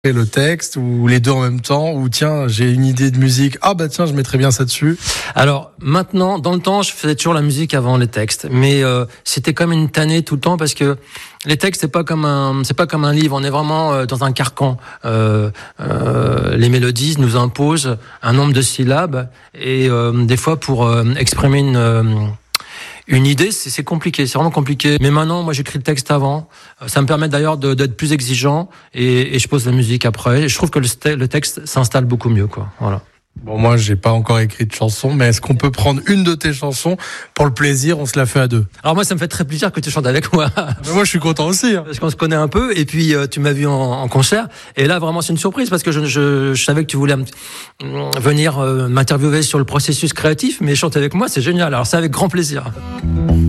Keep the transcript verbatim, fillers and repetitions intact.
le texte ou les deux en même temps, ou tiens, j'ai une idée de musique, ah bah tiens, je mettrais bien ça dessus? Alors maintenant, dans le temps, je faisais toujours la musique avant les textes, mais euh, c'était comme une tannée tout le temps parce que les textes c'est pas comme un c'est pas comme un livre, on est vraiment euh, dans un carcan. Euh, euh, les mélodies nous imposent un nombre de syllabes et euh, des fois pour euh, exprimer une euh, Une idée, c'est, c'est compliqué, c'est vraiment compliqué. Mais maintenant, moi, j'écris le texte avant. Ça me permet d'ailleurs de, d'être plus exigeant et, et je pose la musique après. Et je trouve que le, le texte s'installe beaucoup mieux, quoi. Voilà. Bon, moi, j'ai pas encore écrit de chanson, mais est-ce qu'on peut prendre une de tes chansons pour le plaisir? On se la fait à deux. Alors moi, ça me fait très plaisir que tu chantes avec moi. Mais moi, je suis content aussi. Hein. Parce qu'on se connaît un peu. Et puis, euh, tu m'as vu en, en concert. Et là, vraiment, c'est une surprise parce que je, je, je savais que tu voulais euh, venir euh, m'interviewer sur le processus créatif, mais chanter avec moi, c'est génial. Alors, c'est avec grand plaisir.